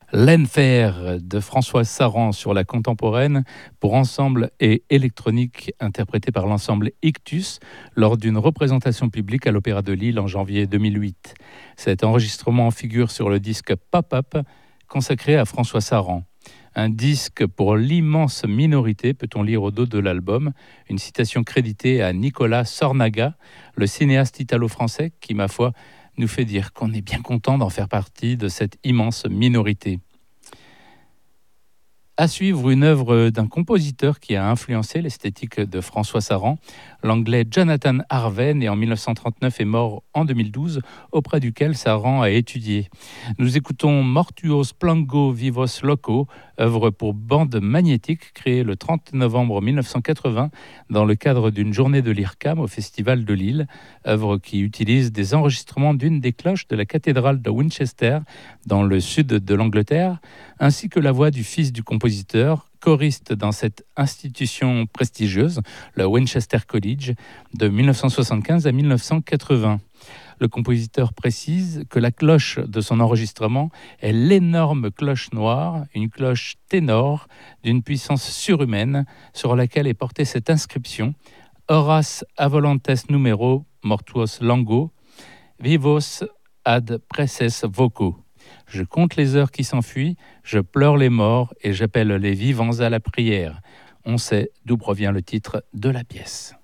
L'Enfer de François Saran sur la contemporaine pour ensemble et électronique interprété par l'ensemble Ictus lors d'une représentation publique à l'Opéra de Lille en janvier 2008. Cet enregistrement figure sur le disque Pop-Up consacré à François Saran. Un disque pour l'immense minorité, peut-on lire au dos de l'album, une citation créditée à Nicolas Sornaga, le cinéaste italo-français qui, ma foi, nous fait dire qu'on est bien content d'en faire partie de cette immense minorité. À suivre une œuvre d'un compositeur qui a influencé l'esthétique de François Saran, l'anglais Jonathan Harvey, né en 1939 et mort en 2012, auprès duquel Saran a étudié. Nous écoutons Mortuos Plango Vivos Loco, œuvre pour bande magnétique créée le 30 novembre 1980 dans le cadre d'une journée de l'IRCAM au Festival de Lille, œuvre qui utilise des enregistrements d'une des cloches de la cathédrale de Winchester dans le sud de l'Angleterre, ainsi que la voix du fils du compositeur, choriste dans cette institution prestigieuse, le Winchester College, de 1975 à 1980. Le compositeur précise que la cloche de son enregistrement est l'énorme cloche noire, une cloche ténor d'une puissance surhumaine sur laquelle est portée cette inscription « Horas avolantes numero mortuos lango, vivos ad preces voco ». Je compte les heures qui s'enfuient, je pleure les morts et j'appelle les vivants à la prière. On sait d'où provient le titre de la pièce.